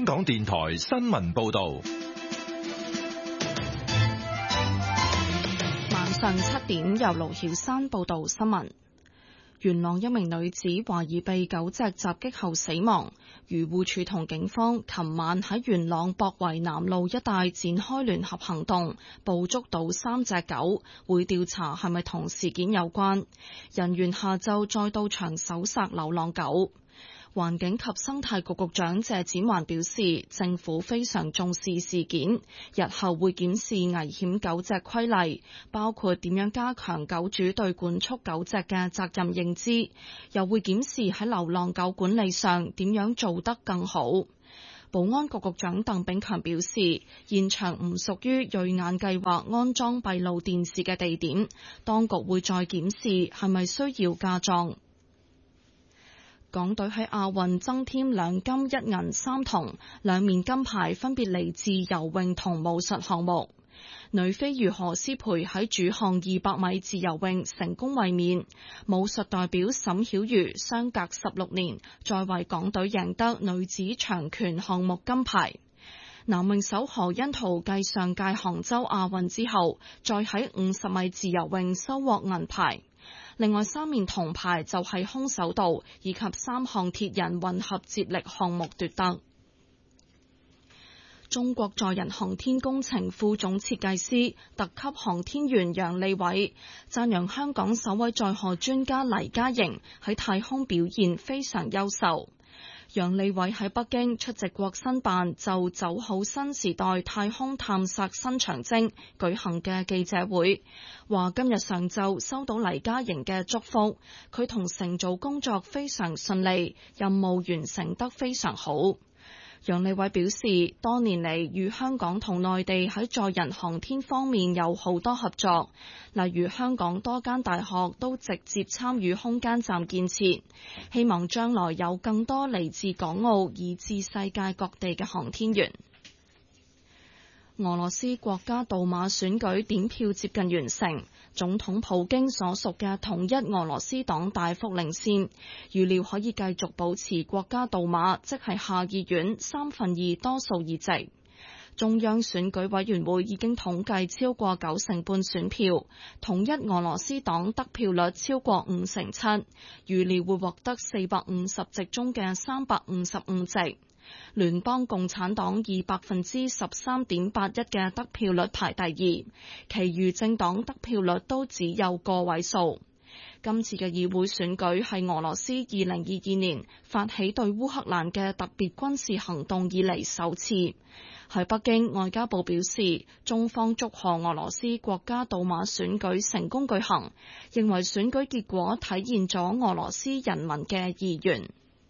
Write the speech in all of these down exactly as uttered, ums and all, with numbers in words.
香港電台新聞報道。 晚上七點，由盧曉山報道新聞。元朗一名女子懷疑被狗隻襲擊後死亡，漁護署同警方琴晚喺元朗博圍南路一帶展開聯合行動，捕捉到三隻狗，會調查係咪同事件有關。人員下晝再到場搜索流浪狗。環境及生態局局長謝展寰表示，政府非常重視事件，日後會檢視危險狗隻規例，包括點樣加強狗主對管束狗隻嘅責任認知，又會檢視喺流浪狗管理上點樣做得更好。保安局局長鄧炳強表示，現場唔屬於銳眼計劃安裝閉路電視嘅地點，當局會再檢視係咪需要加裝。港隊喺亞運增添兩金一銀三銅，兩面金牌分別嚟自游泳同武術項目。女飛魚何詩蓓喺主項二百米自由泳成功衛冕，武術代表沈曉瑜相隔十六年再為港隊贏得女子長拳項目金牌。男泳手何甄陶繼上屆杭州亞運之後，再喺五十米自由泳收穫銀牌。另外三面銅牌就係空手道以及三項鐵人混合接力項目奪得。中國載人航天工程副總設計師、特級航天員楊利偉讚揚香港首位載荷專家黎嘉瑩喺太空表現非常優秀。楊利偉喺北京出席國新辦就走好新時代太空探索新長征舉行嘅記者會，話今日上晝收到黎嘉瑩嘅祝福，佢同乘組工作非常順利，任務完成得非常好。楊利偉表示，多年嚟與香港同內地喺載人航天方面有好多合作，例如香港多間大學都直接參與空間站建設，希望將來有更多嚟自港澳以至世界各地嘅航天員。俄羅斯國家杜馬選舉點票接近完成，總統普京所屬嘅統一俄羅斯黨大幅領先，預料可以繼續保持國家杜馬，即係下議院三分二多數議席。中央選舉委員會已經統計超過九成半選票，統一俄羅斯黨得票率超過五成七，預料會獲得四百五十席中嘅三百五十五席。聯邦共產黨以百分之十三點八一嘅得票率排第二，其餘政黨得票率都只有個位數。今次嘅議會選舉係俄羅斯二零二二年發起對烏克蘭嘅特別軍事行動以嚟首次。喺北京，外交部表示，中方祝賀俄羅斯國家杜馬選舉成功舉行，認為選舉結果體現咗俄羅斯人民嘅意願。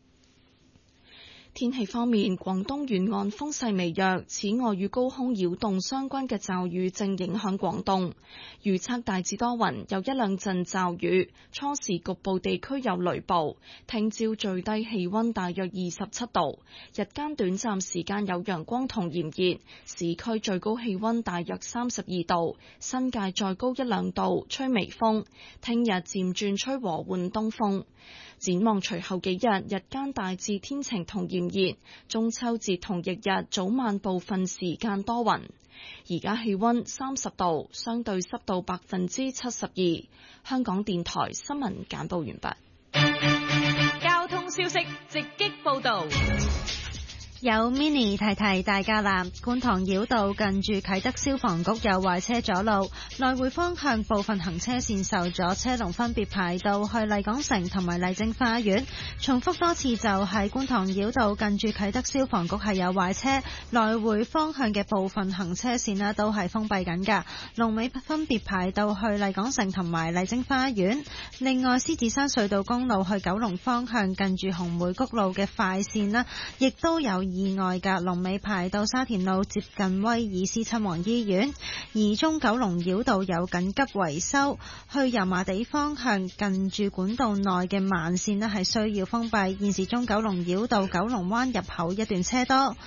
天氣方面，廣東沿岸風勢微弱，此外與高空擾動相關嘅驟雨正影響廣東，預測大致多雲，有一兩陣驟雨，初時局部地區有雷暴。聽朝最低氣溫大約二十七度，日間短暫時間有陽光同炎熱，市區最高氣溫大約三十二度，新界再高一兩度，吹微風。聽日漸轉吹和緩東風。展望隨後幾日，日間大致天晴同炎熱，中秋節同翌日早晚部分時間多雲。而家氣溫三十度，相對濕度百分之七十二。香港電台新聞簡報完畢。 交通消息直擊報道。 有 mini 提提大家啦，觀塘繞道近住啟德消防局有壞車阻路，來回方向部分行車線受阻，車龍分別排到去麗港城同埋麗晶花園。重複多次就係觀塘繞道近住啟德消防局係有壞車，來回方向嘅部分行車線呢都係封閉緊㗎，龍尾分別排到去麗港城同埋麗晶花園。另外，獅子山隧道公路去九龍方向近住紅梅谷路嘅快線呢亦都有意外嘅，龍尾排到沙田路接近威爾斯親王醫院。而中九龍繞道有緊急維修，去油麻地方向近住管道內嘅慢線呢係需要封閉，現時中九龍繞道九龍灣入口一段車多。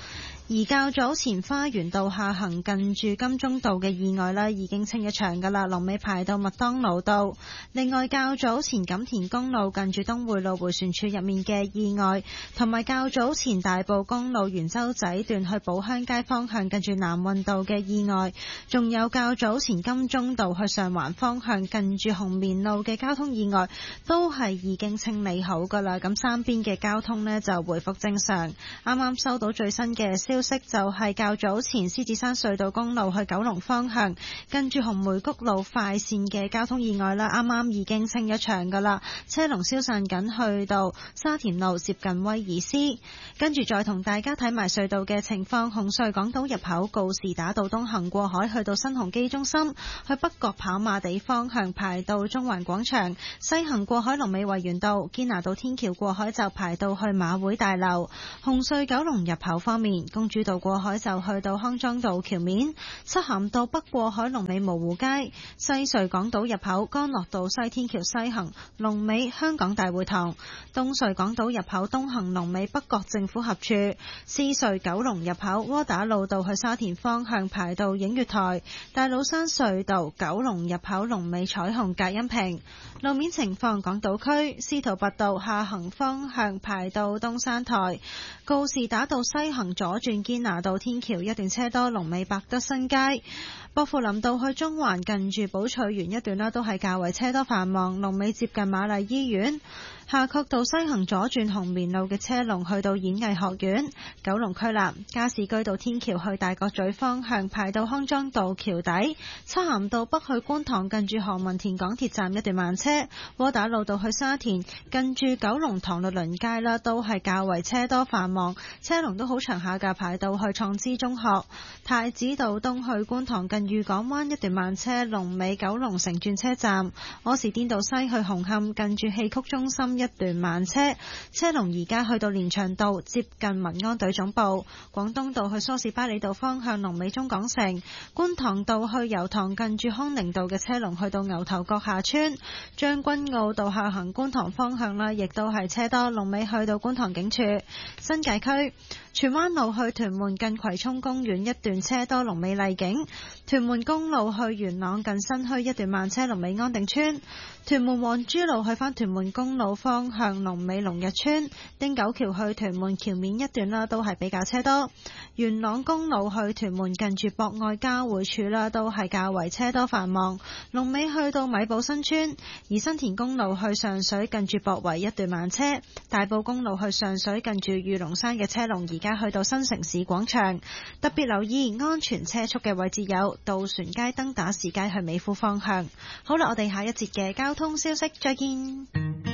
而較早前花園道下行近住金鐘道嘅意外呢，已經清一場噶啦，龍尾排到麥當勞道。另外較早前錦田公路近住東匯路迴旋處入面嘅意外，同埋較早前大埔公路元洲仔段去寶鄉街方向近住南運道嘅意外，仲有較早前金鐘道去上環方向近住紅棉路嘅交通意外，都係已經清理好噶啦。咁三邊嘅交通呢就回復正常。啱啱收到最新嘅消息，就係較早前獅子山隧道公路去九龍方向近住紅梅谷路快線嘅交通意外啦，啱啱已經清一場噶啦，車龍消散緊去到沙田路接近威爾斯。跟住再同大家睇埋隧道嘅情況，紅隧港島入口告士打道東行過海去到新鴻基中心，去北角跑馬地方向排到中環廣場，西行過海龍尾維園道，堅拿道天橋過海就排到去馬會大樓。紅隧九龍入口方面，公主道過海就去到康莊道橋面，漆咸道北過海龍尾蕪湖街，西隧港島入口干諾道西天橋西行龍尾香港大會堂，東隧港島入口東行龍尾北角政府合署，獅隧九龍入口窩打老道去沙田方向排到映月台，大老山隧道九龍入口龍尾彩虹隔音屏。路面情況，港島區司徒拔道下行方向排到東山台，告士打道西行左轉堅拿道天橋一段車多，龍尾百德新街。薄扶林道去中環近住寶翠園一段啦，都係較為車多繁忙，龍尾接近瑪麗醫院。夏慤道西行左轉紅棉路嘅車龍去到演藝學院。九龍區南加士居道天橋去大角咀方向排到康莊道橋底，漆咸道北去觀塘近住何文田港鐵站一段慢車。窩打老道去沙田近住九龍塘律倫街啦，都係較為車多繁忙，車龍都好長下㗎，排到去創知中學。太子道東去觀塘近裕港灣一段慢車，龍尾九龍城轉車站。柯士甸道西去紅磡近住戲曲中心一段慢車，車龍而家去到連翔道接近民安隊總部。廣東道去梳士巴利道方向龍尾中港城。觀塘道去油塘近住康寧道嘅車龍去到牛頭角下村。將軍澳道下行觀塘方向啦，亦都係車多，龍尾去到觀塘警署。新界區荃灣路去屯門近葵涌公園一段車多，龍尾麗景。屯門公路去元朗近新墟一段慢車，龍尾安定村。屯門皇珠路去返屯門公路方向龍尾龍日村。汀九橋去屯門橋面一段啦，都係比較車多。元朗公路去屯門近住博愛交匯處啦，都係較為車多繁忙，龍尾去到米埔新村。而新田公路去上水近住博圍一段慢車。大埔公路去上水近住御龍山嘅車龍而家去到新城市廣場。特別留意安全車速嘅位置有渡船街登打士街去美孚方向。好啦，我哋下一節嘅交通消息再見。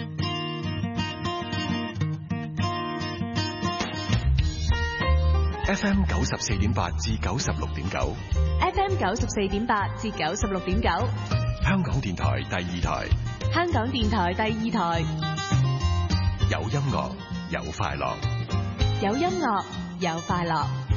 F M 九十四點八至九十六點九 F M 九十四點八至九十六點九， 香港電台第二台， 香港電台第二台， 有音樂有快樂， 有音樂有快樂。